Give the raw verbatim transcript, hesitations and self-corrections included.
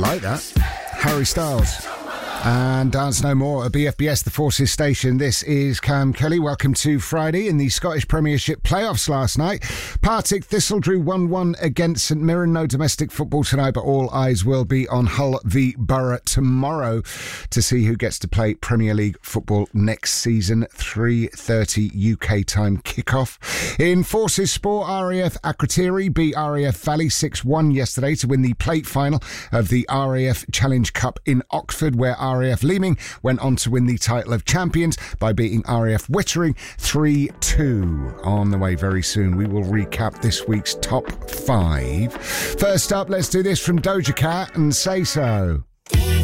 Like that. Harry Styles. And Dance No More at B F B S, the Forces Station. This is Cam Kelly. Welcome to Friday in the Scottish Premiership playoffs last night. Partick Thistle drew one one against St Mirren. No domestic football tonight, but all eyes will be on Hull v Borough tomorrow to see who gets to play Premier League football next season. three thirty U K time kickoff. In Forces Sport, R A F Akrotiri beat R A F Valley six one yesterday to win the plate final of the R A F Challenge Cup in Oxford, where R A F Leeming went on to win the title of champions by beating R A F Wittering three two. On the way very soon, we will recap this week's top five. First up, let's do this from Doja Cat and Say So.